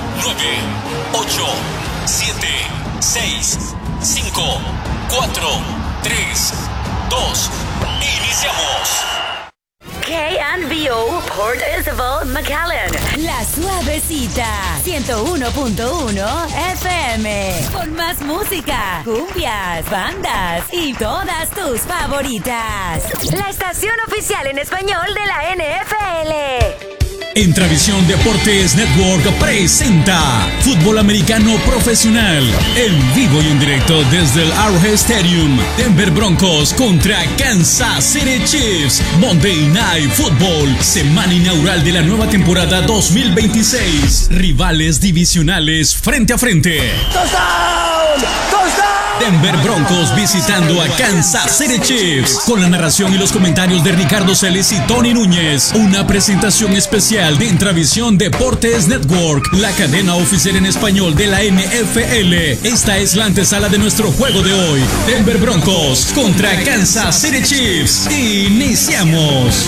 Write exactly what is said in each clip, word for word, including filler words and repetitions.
nueve, ocho, siete, seis, cinco, cuatro, tres, dos. Iniciamos. K N B O Port Isabel, McAllen. La Suavecita, ciento uno punto uno F M. Con más música, cumbias, bandas y todas tus favoritas. La estación oficial en español de la N F L. Entravisión Deportes Network presenta Fútbol Americano Profesional, en vivo y en directo desde el Arrowhead Stadium. Denver Broncos contra Kansas City Chiefs. Monday Night Football, semana inaugural de la nueva temporada dos mil veintiséis. Rivales divisionales frente a frente. ¡Touchdown! ¡Touchdown! Denver Broncos visitando a Kansas City Chiefs, con la narración y los comentarios de Ricardo Celis y Tony Núñez. Una presentación especial de Intravisión Deportes Network, la cadena oficial en español de la N F L. Esta es la antesala de nuestro juego de hoy. Denver Broncos contra Kansas City Chiefs. Iniciamos.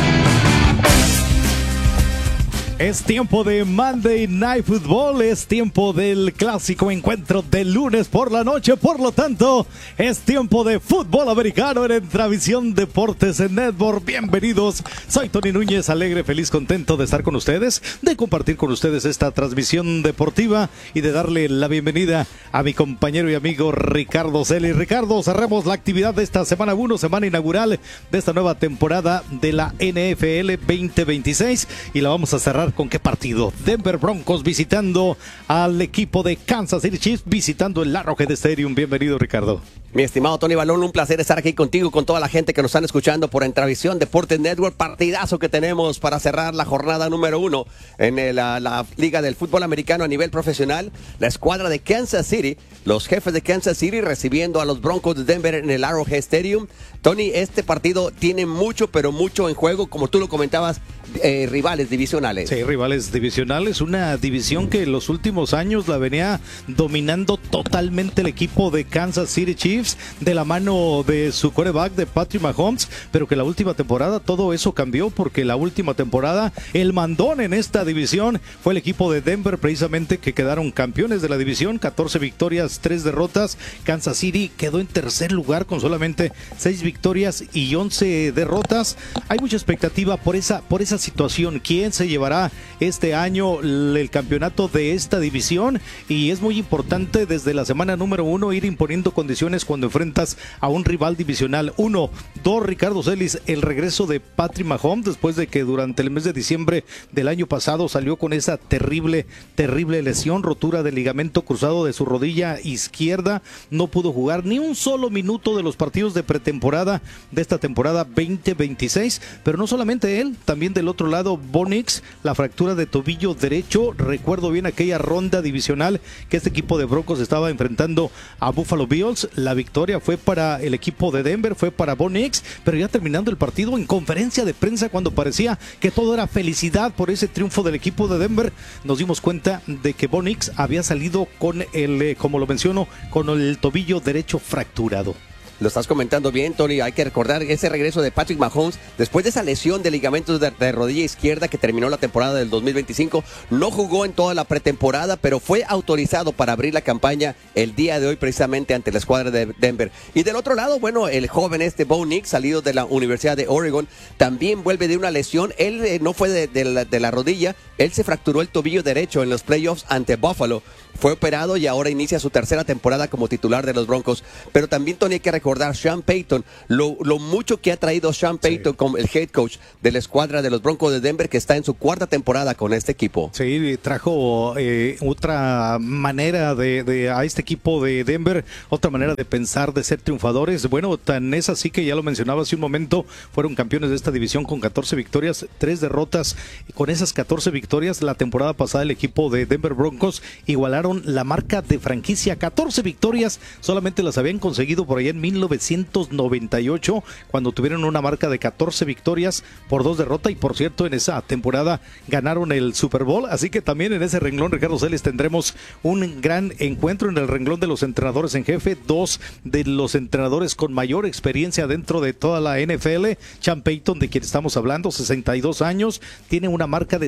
Es tiempo de Monday Night Football, es tiempo del clásico encuentro del lunes por la noche, por lo tanto, es tiempo de fútbol americano en Entravisión Deportes en Network. Bienvenidos, soy Tony Núñez, alegre, feliz, contento de estar con ustedes, de compartir con ustedes esta transmisión deportiva y de darle la bienvenida a mi compañero y amigo Ricardo Celis. Ricardo, cerramos la actividad de esta semana uno, semana inaugural de esta nueva temporada de la N F L veinte veintiséis, y la vamos a cerrar ¿con qué partido? Denver Broncos visitando al equipo de Kansas City Chiefs, visitando el Arrowhead Stadium. Bienvenido, Ricardo. Mi estimado Tony Balón, un placer estar aquí contigo, con toda la gente que nos están escuchando por Entravisión Deportes Network. Partidazo que tenemos para cerrar la jornada número uno en el, la, la Liga del Fútbol Americano a nivel profesional. La escuadra de Kansas City, los jefes de Kansas City recibiendo a los Broncos de Denver en el Arrowhead Stadium. Tony, este partido tiene mucho, pero mucho en juego, como tú lo comentabas, eh, rivales divisionales. Sí, rivales divisionales, una división que en los últimos años la venía dominando totalmente el equipo de Kansas City Chiefs, de la mano de su quarterback, de Patrick Mahomes, pero que la última temporada todo eso cambió, porque la última temporada el mandón en esta división fue el equipo de Denver, precisamente, que quedaron campeones de la división, catorce victorias, tres derrotas. Kansas City quedó en tercer lugar con solamente seis victorias y once derrotas. Hay mucha expectativa por esa, por esa situación. ¿Quién se llevará este año el campeonato de esta división? Y es muy importante desde la semana número uno ir imponiendo condiciones cuando enfrentas a un rival divisional. Uno, dos, Ricardo Celis, el regreso de Patrick Mahomes después de que durante el mes de diciembre del año pasado salió con esa terrible, terrible lesión, rotura del ligamento cruzado de su rodilla izquierda. No pudo jugar ni un solo minuto de los partidos de pretemporada de esta temporada veinte veintiséis, pero no solamente él, también del otro lado Bo Nix, la fractura de tobillo derecho. Recuerdo bien aquella ronda divisional que este equipo de Broncos estaba enfrentando a Buffalo Bills. La victoria fue para el equipo de Denver, fue para Bo Nix, pero ya terminando el partido, en conferencia de prensa, cuando parecía que todo era felicidad por ese triunfo del equipo de Denver, nos dimos cuenta de que Bo Nix había salido con el, eh, como lo menciono, con el tobillo derecho fracturado. Lo estás comentando bien, Tony. Hay que recordar ese regreso de Patrick Mahomes después de esa lesión de ligamentos de, de rodilla izquierda que terminó la temporada del dos mil veinticinco. No jugó en toda la pretemporada, pero fue autorizado para abrir la campaña el día de hoy, precisamente ante la escuadra de Denver. Y del otro lado, bueno, el joven este Bo Nix, salido de la Universidad de Oregon, también vuelve de una lesión. Él eh, no fue de, de, la, de la rodilla, él se fracturó el tobillo derecho en los playoffs ante Buffalo. Fue operado y ahora inicia su tercera temporada como titular de los Broncos. Pero también, Tony, hay que recordar Sean Payton, lo, lo mucho que ha traído Sean Payton, sí, como el head coach de la escuadra de los Broncos de Denver, que está en su cuarta temporada con este equipo. Sí, trajo eh, otra manera de, de a este equipo de Denver, otra manera de pensar, de ser triunfadores. Bueno, tan es así que ya lo mencionaba hace un momento, fueron campeones de esta división con catorce victorias, tres derrotas. Con esas catorce victorias, la temporada pasada el equipo de Denver Broncos igualaron la marca de franquicia. catorce victorias solamente las habían conseguido por allá en mil novecientos noventa y ocho, cuando tuvieron una marca de catorce victorias por dos derrotas, y por cierto en esa temporada ganaron el Super Bowl. Así que también en ese renglón, Ricardo Celis, tendremos un gran encuentro en el renglón de los entrenadores en jefe, dos de los entrenadores con mayor experiencia dentro de toda la N F L. Sean Payton, de quien estamos hablando, sesenta y dos años, tiene una marca de ciento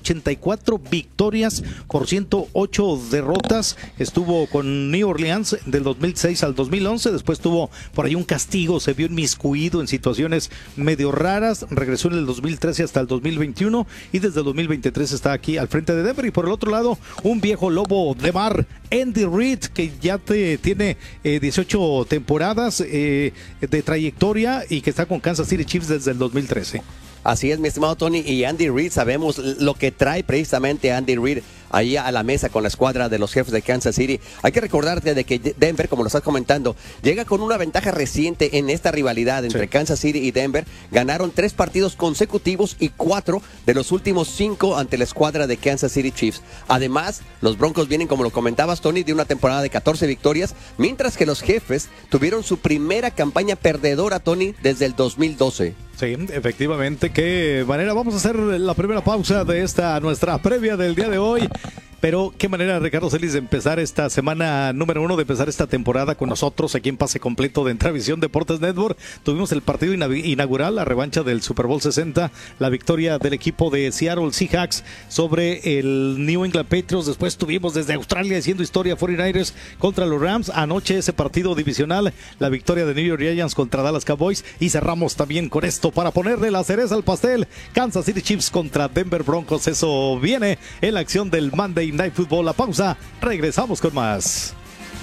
ochenta y cuatro victorias por ciento ocho derrotas. Estuvo con New Orleans del dos mil seis al dos mil once, después tuvo por ahí un castigo, se vio inmiscuido en situaciones medio raras, regresó en el dos mil trece hasta el dos mil veintiuno y desde el dos mil veintitrés está aquí al frente de Denver. Y por el otro lado, un viejo lobo de mar, Andy Reid, que ya te, tiene eh, dieciocho temporadas eh, de trayectoria y que está con Kansas City Chiefs desde el dos mil trece. Así es, mi estimado Tony, y Andy Reid, sabemos lo que trae precisamente Andy Reid ahí a la mesa con la escuadra de los Jefes de Kansas City. Hay que recordarte de que Denver, como lo estás comentando, llega con una ventaja reciente en esta rivalidad entre sí. Kansas City y Denver. Ganaron tres partidos consecutivos y cuatro de los últimos cinco ante la escuadra de Kansas City Chiefs. Además, los Broncos vienen, como lo comentabas, Tony, de una temporada de catorce victorias, mientras que los Jefes tuvieron su primera campaña perdedora, Tony, desde el dos mil doce. Sí, efectivamente. Qué manera. Vamos a hacer la primera pausa de esta nuestra previa del día de hoy. Pero qué manera, Ricardo Celis, de empezar esta semana número uno, de empezar esta temporada con nosotros aquí en Pase Completo de Entravisión Deportes Network. Tuvimos el partido inaugural, la revancha del Super Bowl sesenta, la victoria del equipo de Seattle Seahawks sobre el New England Patriots. Después tuvimos desde Australia haciendo historia cuarenta y nueve ers contra los Rams. Anoche ese partido divisional, la victoria de New York Giants contra Dallas Cowboys. Y cerramos también con esto para ponerle la cereza al pastel. Kansas City Chiefs contra Denver Broncos. Eso viene en la acción del Monday Night Football. La pausa, regresamos con más.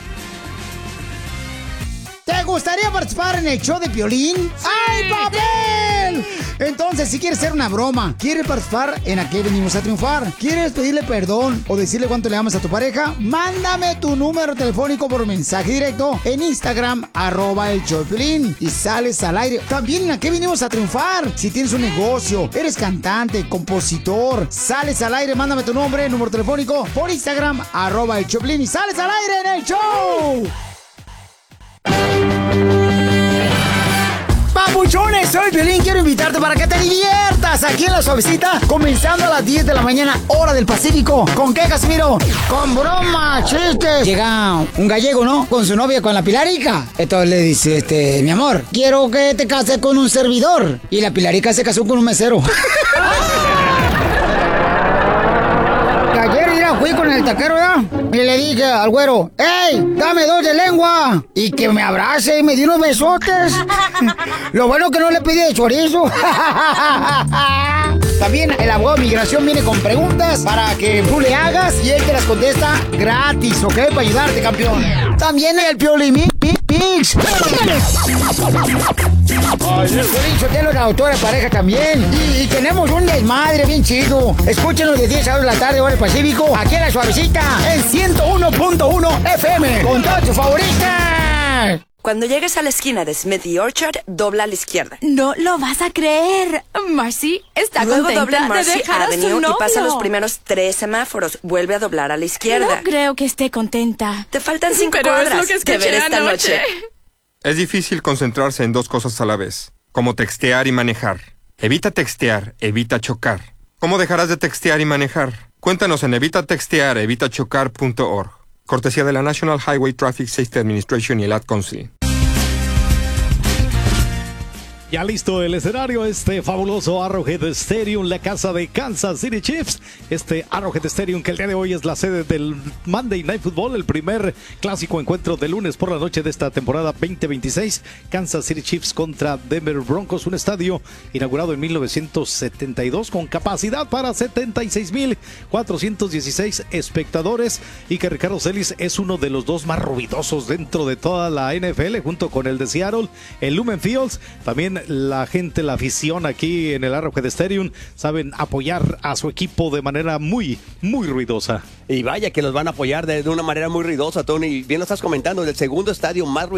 ¿Te gustaría participar en el show de Piolín? ¡Sí! ¡Ay, papel! Entonces, si quieres hacer una broma, quieres participar en ¿A qué venimos a triunfar? ¿Quieres pedirle perdón o decirle cuánto le amas a tu pareja? Mándame tu número telefónico por mensaje directo en Instagram, arroba el show de Piolín, y sales al aire. También en ¿A qué venimos a triunfar? Si tienes un negocio, eres cantante, compositor, sales al aire, mándame tu nombre, número telefónico por Instagram, arroba el show de Piolín, y sales al aire en el show. Papuchones, soy Piolín, quiero invitarte para que te diviertas aquí en La Suavecita, comenzando a las diez de la mañana, hora del Pacífico. ¿Con qué, Casimiro? Con bromas, chistes. Llega un gallego, ¿no? Con su novia, con la Pilarica. Entonces le dice, este, mi amor, quiero que te cases con un servidor. Y la Pilarica se casó con un mesero. Ayer ya fui con el taquero, ¿ya? Y le dije al güero, ¡ey, dame dos de lengua! Y que me abrace y me dio unos besotes. Lo bueno que no le pedí de chorizo. También el abogado de migración viene con preguntas para que tú le hagas y él te las contesta gratis, ¿ok? Para ayudarte, campeón. También el Piolín Mix. Piolín Sotelo, la autora de pareja también. Y, y tenemos un desmadre bien chido. Escúchenos de diez a dos de la tarde, hora del Pacífico, aquí en La Suavecita, en ciento uno punto uno F M, con todas tus favoritas. Cuando llegues a la esquina de Smith y Orchard, dobla a la izquierda. No lo vas a creer. Marcy está Luego contenta dobla en Marcy de dejar Avenue a su novio. y pasa los primeros tres semáforos. Vuelve a doblar a la izquierda. No creo que esté contenta. Te faltan cinco Pero cuadras. es lo que escuché Te veré esta anoche. noche. Es difícil concentrarse en dos cosas a la vez, como textear y manejar. Evita textear, evita chocar. ¿Cómo dejarás de textear y manejar? Cuéntanos en evita textear evita chocar punto org. Cortesía de la National Highway Traffic Safety Administration y el Ad Council. Ya listo el escenario, este fabuloso Arrowhead Stadium, la casa de Kansas City Chiefs. Este Arrowhead Stadium que el día de hoy es la sede del Monday Night Football, el primer clásico encuentro de lunes por la noche de esta temporada veinte veintiséis. Kansas City Chiefs contra Denver Broncos, un estadio inaugurado en mil novecientos setenta y dos con capacidad para setenta y seis mil cuatrocientos dieciséis espectadores, y que Ricardo Celis es uno de los dos más ruidosos dentro de toda la N F L, junto con el de Seattle, el Lumen Fields. También la gente, la afición aquí en el Arrowhead Stadium saben apoyar a su equipo de manera muy, muy ruidosa. Y vaya que los van a apoyar de, de una manera muy ruidosa, Tony. Bien lo estás comentando, el segundo estadio más ruidoso